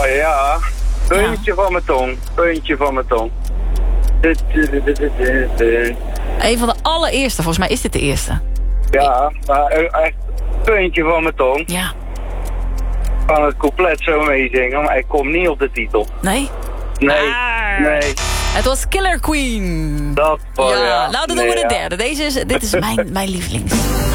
Oh ja. Puntje van mijn tong. Puntje van mijn tong. Een van de allereerste, volgens mij is dit de eerste. Ja, maar echt puntje van mijn tong. Ja. Ik kan het couplet zo meezingen, maar ik kom niet op de titel. Nee? Nee, Ah. nee. Het was Killer Queen. Dat was Ja, nou dan doen we de derde. Dit is mijn lievelings.